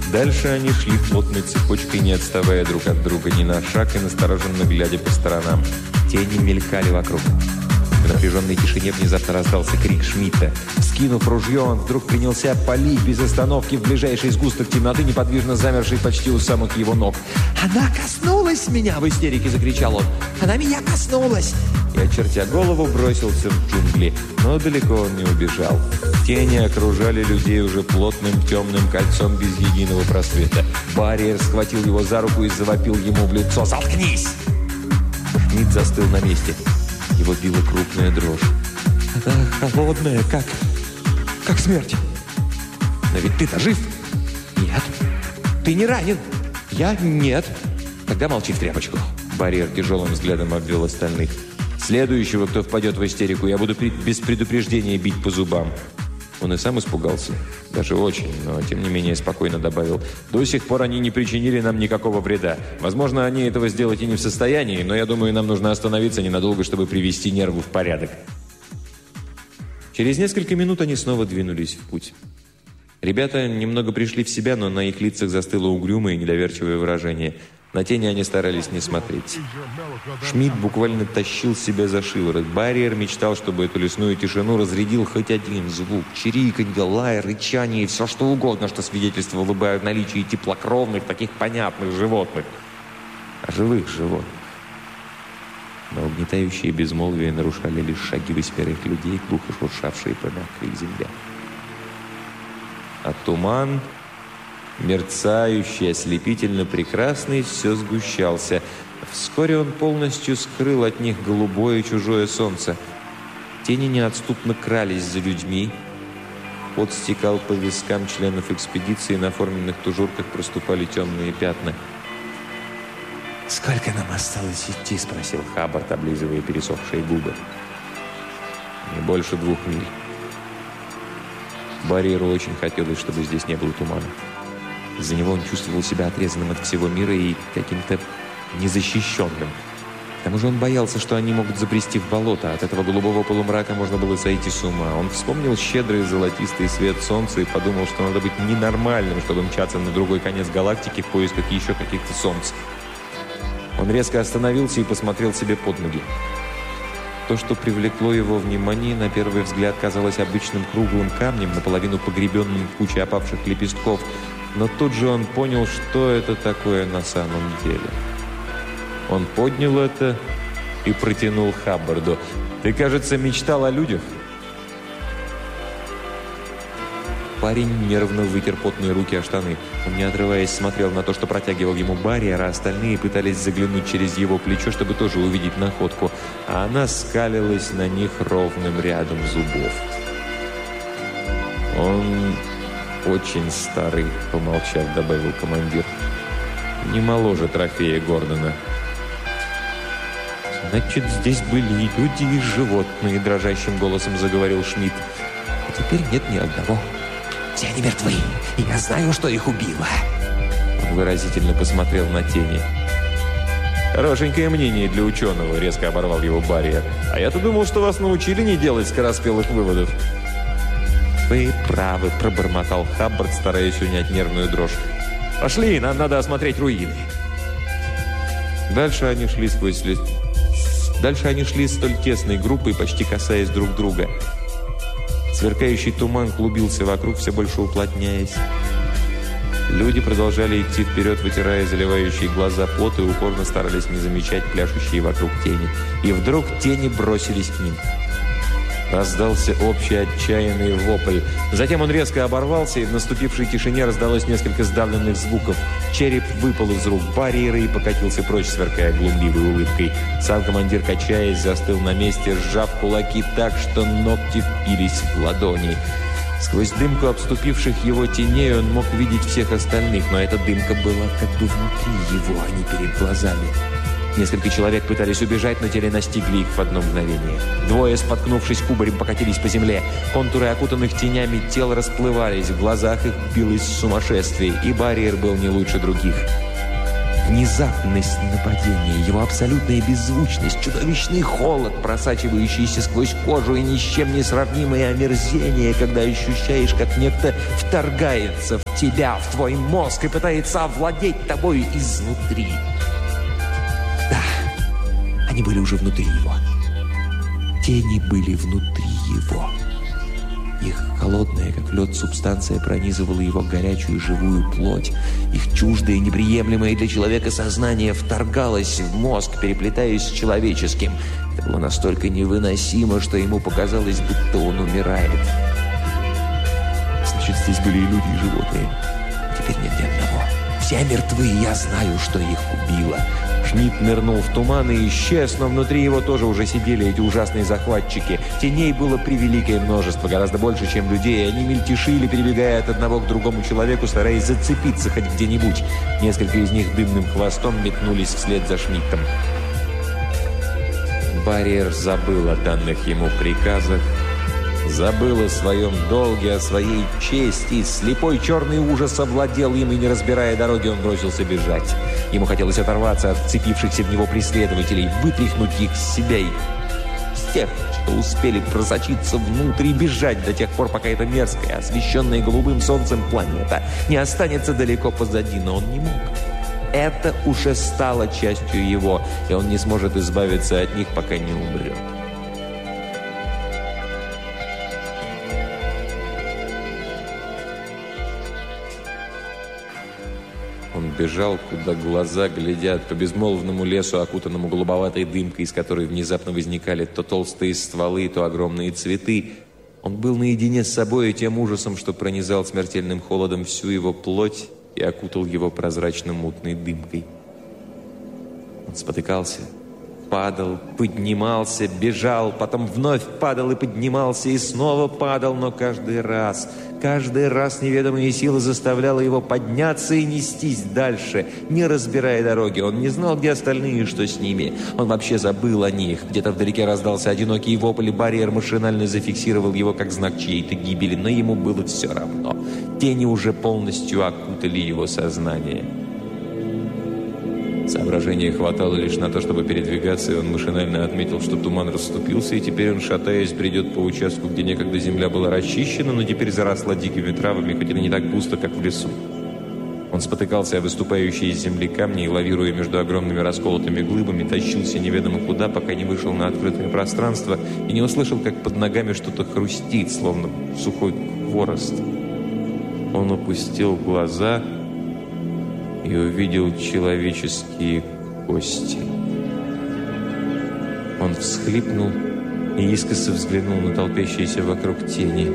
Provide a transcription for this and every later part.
Дальше они шли плотной цепочкой, не отставая друг от друга ни на шаг и настороженно глядя по сторонам. Тени мелькали вокруг. В напряженной тишине внезапно раздался крик Шмидта. Вскинув ружье, он вдруг принялся палить без остановки в ближайший сгусток темноты, неподвижно замерший почти у самых его ног. «Она коснулась меня!» — в истерике закричал он. «Она меня коснулась!» И, очертя голову, бросился в джунгли. Но далеко он не убежал. Тени окружали людей уже плотным темным кольцом без единого просвета. Барриер схватил его за руку и завопил ему в лицо: «Заткнись!» Шмидт застыл на месте. Его била крупная дрожь. «Она холодная, как смерть!» «Но ведь ты-то жив!» «Нет!» «Ты не ранен?» «Я? Нет!» «Тогда молчи в тряпочку!» Барриер тяжелым взглядом обвел остальных. «Следующего, кто впадет в истерику, я буду без предупреждения бить по зубам». Он и сам испугался. Даже очень, но тем не менее спокойно добавил: «До сих пор они не причинили нам никакого вреда. Возможно, они этого сделать и не в состоянии, но я думаю, нам нужно остановиться ненадолго, чтобы привести нервы в порядок». Через несколько минут они снова двинулись в путь. Ребята немного пришли в себя, но на их лицах застыло угрюмое и недоверчивое выражение. На тени они старались не смотреть. Шмидт буквально тащил себя за шиворот. Барриер мечтал, чтобы эту лесную тишину разрядил хоть один звук. Чириканье, лай, рычание и все что угодно, что свидетельствовало бы о наличии теплокровных, таких понятных животных. А живых животных. Но угнетающее безмолвие нарушали лишь шаги восьмерых людей, глухо шуршавшие по мягкой земле. А туман, мерцающий, ослепительно прекрасный, все сгущался. Вскоре он полностью скрыл от них голубое чужое солнце. Тени неотступно крались за людьми. Пот стекал по вискам членов экспедиции, на форменных тужурках проступали темные пятна. «Сколько нам осталось идти?» — спросил Хаббард, облизывая пересохшие губы. «Не больше 2 миль». Барриеру очень хотелось, чтобы здесь не было тумана. Из-за него он чувствовал себя отрезанным от всего мира и каким-то незащищенным. К тому же он боялся, что они могут забрести в болото. От этого голубого полумрака можно было сойти с ума. Он вспомнил щедрый золотистый свет солнца и подумал, что надо быть ненормальным, чтобы мчаться на другой конец галактики в поисках еще каких-то солнц. Он резко остановился и посмотрел себе под ноги. То, что привлекло его внимание, на первый взгляд казалось обычным круглым камнем, наполовину погребенным в куче опавших лепестков. Но тут же он понял, что это такое на самом деле. Он поднял это и протянул Хаббарду. «Ты, кажется, мечтал о людях?» Парень нервно вытер потные руки о штаны. Он, не отрываясь, смотрел на то, что протягивал ему Барриер, а остальные пытались заглянуть через его плечо, чтобы тоже увидеть находку. А она скалилась на них ровным рядом зубов. «Он очень старый», — помолчав, добавил командир. «Не моложе трофея Гордона». «Значит, здесь были и люди, и животные», — дрожащим голосом заговорил Шмидт. «А теперь нет ни одного. Все они мертвы, и я знаю, что их убило». Он выразительно посмотрел на тени. «Хорошенькое мнение для ученого», — резко оборвал его Барриер. «А я-то думал, что вас научили не делать скороспелых выводов». «Вы правы», — пробормотал Хаббард, стараясь унять нервную дрожь. «Пошли, нам надо осмотреть руины». Дальше они шли столь тесной группой, почти касаясь друг друга. Сверкающий туман клубился вокруг, все больше уплотняясь. Люди продолжали идти вперед, вытирая заливающие глаза пот, и упорно старались не замечать пляшущие вокруг тени. И вдруг тени бросились к ним. Раздался общий отчаянный вопль. Затем он резко оборвался, и в наступившей тишине раздалось несколько сдавленных звуков. Череп выпал из рук Барриера и покатился прочь, сверкая глумливой улыбкой. Сам командир, качаясь, застыл на месте, сжав кулаки так, что ногти впились в ладони. Сквозь дымку обступивших его теней он мог видеть всех остальных, но эта дымка была как бы внутри его, а не перед глазами. Несколько человек пытались убежать, но теле настигли их в одно мгновение. Двое, споткнувшись кубарем, покатились по земле. Контуры окутанных тенями тел расплывались, в глазах их билось сумасшествие, и Барриер был не лучше других. Внезапность нападения, его абсолютная беззвучность, чудовищный холод, просачивающийся сквозь кожу, и ни с чем не сравнимое омерзение, когда ощущаешь, как некто вторгается в тебя, в твой мозг и пытается овладеть тобой изнутри. Да, они были уже внутри его. Тени были внутри его. Их холодная, как лед, субстанция пронизывала его горячую живую плоть. Их чуждое, неприемлемое для человека сознание вторгалось в мозг, переплетаясь с человеческим. Это было настолько невыносимо, что ему показалось, будто он умирает. Значит, здесь были и люди, и животные. Теперь нет ни одного. Все мертвы, и я знаю, что их убило. Шмидт нырнул в туман и исчез, но внутри его тоже уже сидели эти ужасные захватчики. Теней было превеликое множество, гораздо больше, чем людей, и они мельтешили, перебегая от одного к другому человеку, стараясь зацепиться хоть где-нибудь. Несколько из них дымным хвостом метнулись вслед за Шмидтом. Барьер забыл о данных ему приказах, забыл о своем долге, о своей чести. Слепой черный ужас овладел им, и, не разбирая дороги, он бросился бежать. Ему хотелось оторваться от вцепившихся в него преследователей, вытряхнуть их с себя и с тех, что успели просочиться внутрь, и бежать до тех пор, пока эта мерзкая, освещенная голубым солнцем планета не останется далеко позади, но он не мог. Это уже стало частью его, и он не сможет избавиться от них, пока не умрет. Он бежал, куда глаза глядят, по безмолвному лесу, окутанному голубоватой дымкой, из которой внезапно возникали то толстые стволы, то огромные цветы. Он был наедине с собой и тем ужасом, что пронизал смертельным холодом всю его плоть и окутал его прозрачно-мутной дымкой. Он спотыкался, падал, поднимался, бежал, потом вновь падал и поднимался, и снова падал, но каждый раз неведомая сила заставляла его подняться и нестись дальше, не разбирая дороги. Он не знал, где остальные и что с ними. Он вообще забыл о них. Где-то вдалеке раздался одинокий вопль, и барьер машинально зафиксировал его как знак чьей-то гибели, но ему было все равно. Тени уже полностью окутали его сознание. Соображения хватало лишь на то, чтобы передвигаться, и он машинально отметил, что туман расступился, и теперь он, шатаясь, бредет по участку, где некогда земля была расчищена, но теперь заросла дикими травами, хоть и не так густо, как в лесу. Он спотыкался о выступающие из земли камни и, лавируя между огромными расколотыми глыбами, тащился неведомо куда, пока не вышел на открытое пространство и не услышал, как под ногами что-то хрустит, словно сухой хворост. Он опустил глаза и увидел человеческие кости. Он всхлипнул и искоса взглянул на толпящиеся вокруг тени.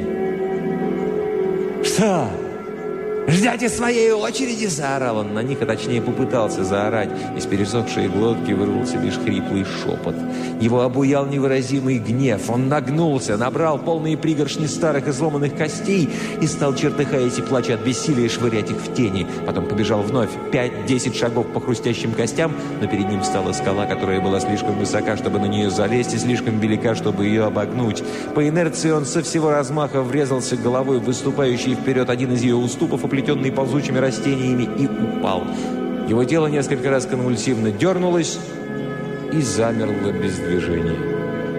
«Что? Ждите своей очереди!» — заорал он на них, а точнее попытался заорать. Из пересохшей глотки вырвался лишь хриплый шепот. Его обуял невыразимый гнев. Он нагнулся, набрал полные пригоршни старых изломанных костей и стал, чертыхаясь и плача от бессилия, швырять их в тени. Потом побежал вновь 5-10 шагов по хрустящим костям, но перед ним встала скала, которая была слишком высока, чтобы на нее залезть, и слишком велика, чтобы ее обогнуть. По инерции он со всего размаха врезался головой в выступающий вперед один из ее уступов, оплетенный ползучими растениями, и упал. Его тело несколько раз конвульсивно дернулось и замерло без движения.